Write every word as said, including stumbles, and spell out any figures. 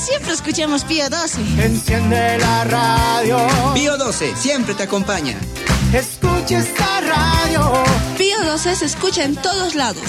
siempre escuchamos Pío doce. Enciende la radio. Pío doce siempre te acompaña. Escucha esta radio. Pío doce se escucha en todos lados.